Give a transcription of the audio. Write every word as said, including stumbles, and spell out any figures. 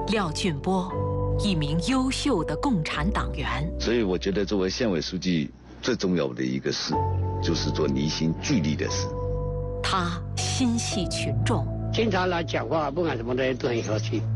廖俊波，一名优秀的共产党员。 所以我觉得，作为县委书记，最重要的一个事，就是做凝心聚力的事。 他心系群众， 经常来讲话，不管什么的都很和气。